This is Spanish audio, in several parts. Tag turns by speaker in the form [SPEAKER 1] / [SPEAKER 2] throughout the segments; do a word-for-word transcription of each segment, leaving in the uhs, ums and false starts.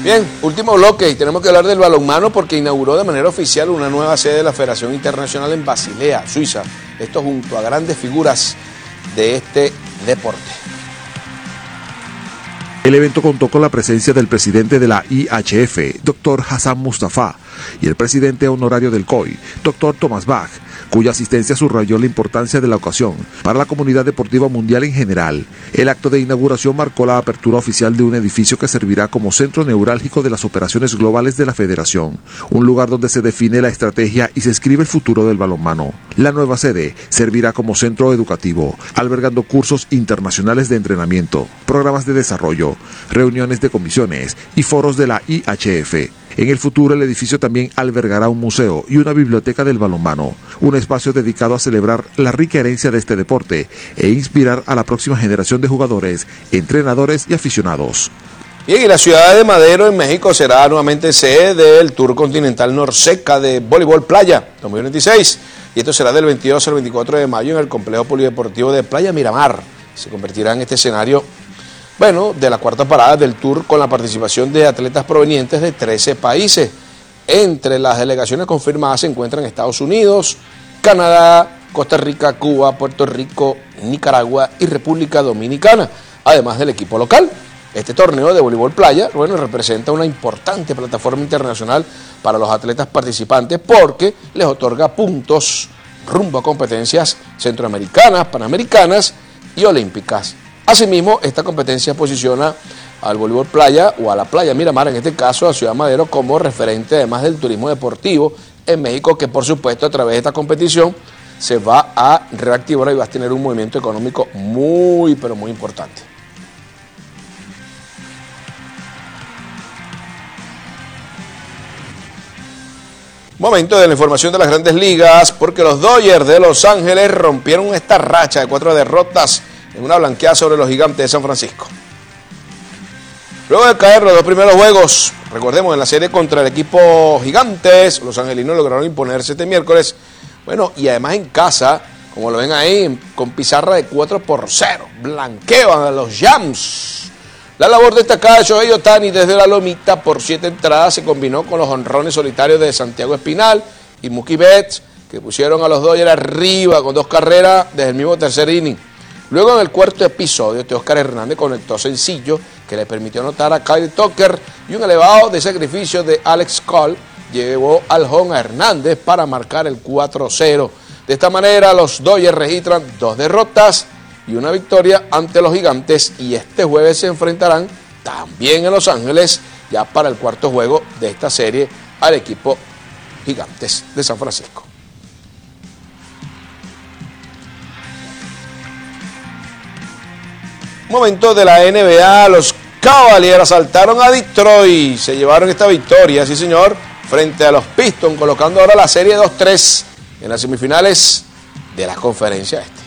[SPEAKER 1] Bien, último bloque y tenemos que hablar del balonmano porque inauguró de manera oficial una nueva sede de la Federación Internacional en Basilea, Suiza. Esto junto a grandes figuras de este deporte.
[SPEAKER 2] El evento contó con la presencia del presidente de la I H F, doctor Hassan Mustafa, y el presidente honorario del C O I, doctor Thomas Bach, cuya asistencia subrayó la importancia de la ocasión para la comunidad deportiva mundial en general. El acto de inauguración marcó la apertura oficial de un edificio que servirá como centro neurálgico de las operaciones globales de la federación, un lugar donde se define la estrategia y se escribe el futuro del balonmano. La nueva sede servirá como centro educativo, albergando cursos internacionales de entrenamiento, programas de desarrollo, reuniones de comisiones y foros de la I H F. En el futuro el edificio también albergará un museo y una biblioteca del balonmano, un espacio dedicado a celebrar la rica herencia de este deporte e inspirar a la próxima generación de jugadores, entrenadores y aficionados.
[SPEAKER 1] Bien, y la ciudad de Madero en México será nuevamente sede del Tour Continental Norseca de Voleibol Playa dos mil veintiséis, y esto será del veintidós al veinticuatro de mayo en el complejo polideportivo de Playa Miramar. Se convertirá en este escenario Bueno, de la cuarta parada del Tour con la participación de atletas provenientes de trece países. Entre las delegaciones confirmadas se encuentran Estados Unidos, Canadá, Costa Rica, Cuba, Puerto Rico, Nicaragua y República Dominicana, además del equipo local. Este torneo de voleibol playa, bueno, representa una importante plataforma internacional para los atletas participantes porque les otorga puntos rumbo a competencias centroamericanas, panamericanas y olímpicas. Asimismo, esta competencia posiciona al voleibol playa o a la Playa Miramar, en este caso a Ciudad Madero, como referente además del turismo deportivo en México, que por supuesto a través de esta competición se va a reactivar y va a tener un movimiento económico muy, pero muy importante. Momento de la información de las grandes ligas, porque los Dodgers de Los Ángeles rompieron esta racha de cuatro derrotas en una blanqueada sobre los Gigantes de San Francisco. Luego de caer los dos primeros juegos, recordemos, en la serie contra el equipo Gigantes, los angelinos lograron imponerse este miércoles. Bueno, y además en casa, como lo ven ahí, con pizarra de cuatro por cero, blanquean a los Yams. La labor destacada de Shohei Ohtani desde la lomita por siete entradas se combinó con los honrones solitarios de Santiago Espinal y Mookie Betts, que pusieron a los Dodgers arriba con dos carreras desde el mismo tercer inning. Luego, en el cuarto episodio, Teóscar Hernández conectó sencillo que le permitió anotar a Kyle Tucker, y un elevado de sacrificio de Alex Cole llevó al home a Hernández para marcar el cuatro cero. De esta manera, los Dodgers registran dos derrotas y una victoria ante los Gigantes, y este jueves se enfrentarán también en Los Ángeles, ya para el cuarto juego de esta serie, al equipo Gigantes de San Francisco. Momento de la N B A, los Cavaliers asaltaron a Detroit, se llevaron esta victoria, sí señor, frente a los Pistons, colocando ahora la serie dos tres en las semifinales de la conferencia este.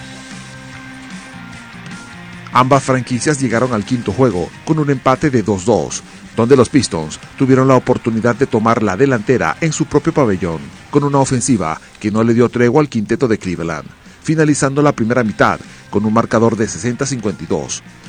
[SPEAKER 2] Ambas franquicias llegaron al quinto juego con un empate de dos dos, donde los Pistons tuvieron la oportunidad de tomar la delantera en su propio pabellón, con una ofensiva que no le dio tregua al quinteto de Cleveland, finalizando la primera mitad con un marcador de sesenta a cincuenta y dos.